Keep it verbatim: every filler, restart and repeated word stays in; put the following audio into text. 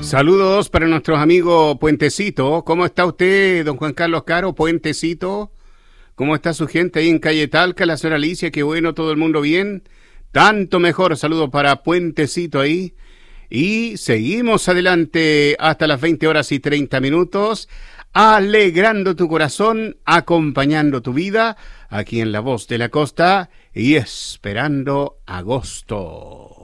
Saludos para nuestros amigos Puentecito. ¿Cómo está usted, don Juan Carlos Caro, Puentecito? ¿Cómo está su gente ahí en Calle Talca, la señora Alicia? Qué bueno, todo el mundo bien. Tanto mejor. Saludos para Puentecito ahí. Y seguimos adelante hasta las veinte horas y treinta minutos, alegrando tu corazón, acompañando tu vida, aquí en La Voz de la Costa y esperando agosto.